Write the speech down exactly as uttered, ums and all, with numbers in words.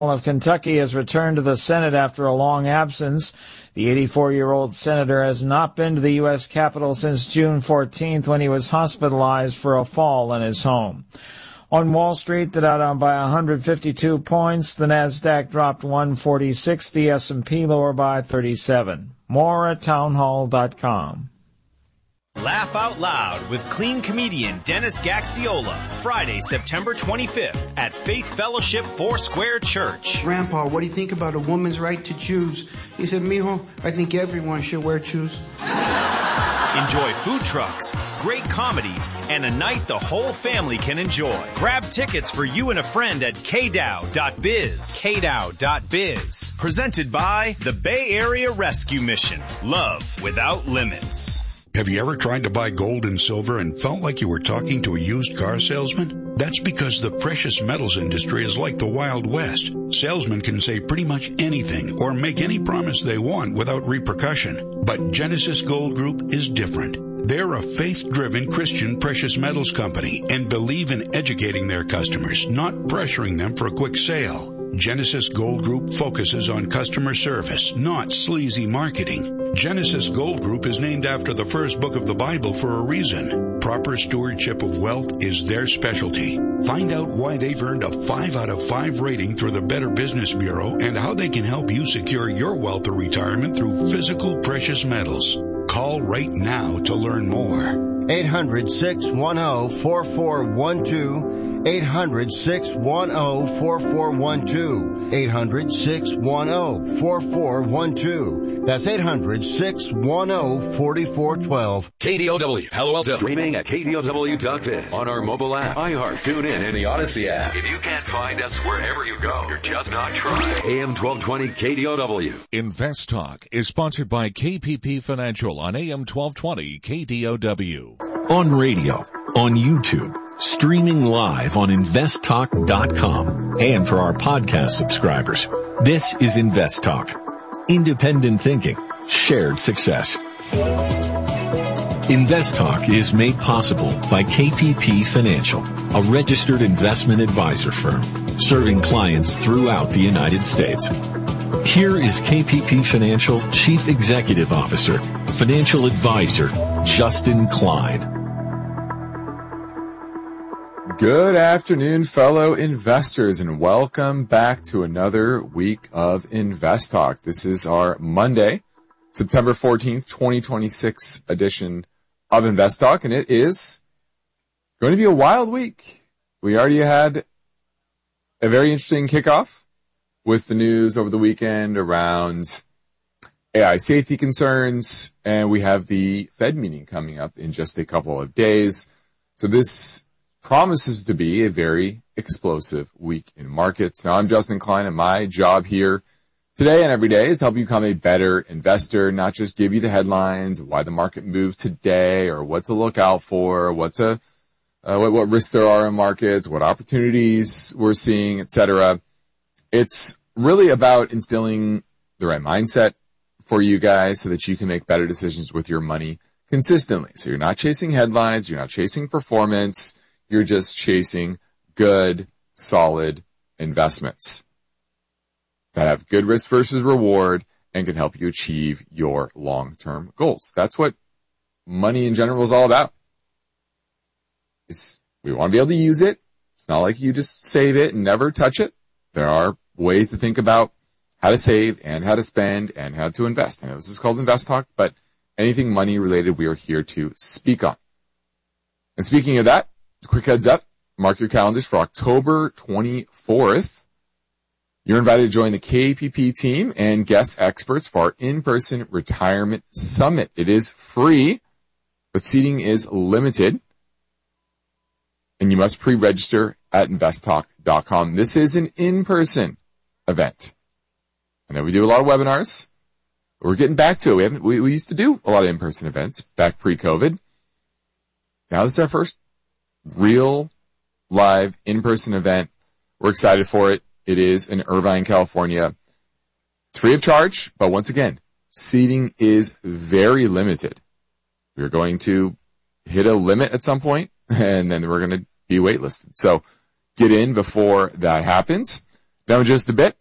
of Kentucky has returned to the Senate after a long absence. The eighty-four-year-old senator has not been to the U S Capitol since June fourteenth when he was hospitalized for a fall in his home. On Wall Street, the Dow down by one hundred fifty-two points. The Nasdaq dropped one forty-six. The S and P lower by thirty-seven. More at townhall dot com. Laugh out loud with clean comedian Dennis Gaxiola, Friday, September twenty-fifth at Faith Fellowship Foursquare Church. Grandpa, what do you think about a woman's right to choose? He said, mijo, I think everyone should wear shoes. Enjoy food trucks, great comedy, and a night the whole family can enjoy. Grab tickets for you and a friend at k dow dot biz. k dow dot biz. Presented by the Bay Area Rescue Mission. Love without limits. Have you ever tried to buy gold and silver and felt like you were talking to a used car salesman? That's because the precious metals industry is like the Wild West. Salesmen can say pretty much anything or make any promise they want without repercussion. But Genesis Gold Group is different. They're a faith-driven Christian precious metals company and believe in educating their customers, not pressuring them for a quick sale. Genesis Gold Group focuses on customer service, not sleazy marketing. Genesis Gold Group is named after the first book of the Bible for a reason. Proper stewardship of wealth is their specialty. Find out why they've earned a five out of five rating through the Better Business Bureau and how they can help you secure your wealth or retirement through physical precious metals. Call right now to learn more. eight hundred, six one zero, four four one two. eight hundred, six one zero, four four one two. eight hundred, six one zero, four four one two. That's eight hundred, six one zero, four four one two. K D O W, Palo Alto. Streaming at K D O W dot biz. On our mobile app, iHeart, TuneIn, and the Odyssey app. If you can't find us wherever you go, you're just not trying. A M twelve twenty K D O W. Invest Talk is sponsored by K P P Financial on A M twelve twenty K D O W. On radio, on YouTube, streaming live on invest talk dot com. And for our podcast subscribers, this is Invest Talk. Independent thinking, shared success. Invest Talk is made possible by K P P Financial, a registered investment advisor firm serving clients throughout the United States. Here is K P P Financial Chief Executive Officer, Financial Advisor, Justin Klein. Good afternoon, fellow investors, and welcome back to another week of Invest Talk. This is our Monday, September fourteenth, twenty twenty-six edition of Invest Talk, and it is going to be a wild week. We already had a very interesting kickoff with the news over the weekend around A I safety concerns, and we have the Fed meeting coming up in just a couple of days. So this promises to be a very explosive week in markets. Now, I'm Justin Klein, and my job here today and every day is to help you become a better investor, not just give you the headlines of why the market moved today or what to look out for, what to, uh, what, what risks there are in markets, what opportunities we're seeing, et cetera. It's really about instilling the right mindset for you guys so that you can make better decisions with your money consistently. So you're not chasing headlines, you're not chasing performance, you're just chasing good, solid investments that have good risk versus reward and can help you achieve your long-term goals. That's what money in general is all about. It's, we want to be able to use it. It's not like you just save it and never touch it. There are ways to think about how to save and how to spend and how to invest. I know this is called Invest Talk, but anything money related, we are here to speak on. And speaking of that, quick heads up, mark your calendars for October twenty-fourth. You're invited to join the K P P team and guest experts for our in-person retirement summit. It is free, but seating is limited, and you must pre-register at invest talk dot com. This is an in-person event. I know we do a lot of webinars, but we're getting back to it. We, haven't, we, we used to do a lot of in-person events back pre-COVID. Now this is our first real live in-person event. We're excited for it. It is in Irvine, California. It's free of charge, but once again, seating is very limited. We're going to hit a limit at some point, and then we're going to be waitlisted. So get in before that happens. Now in just a bit,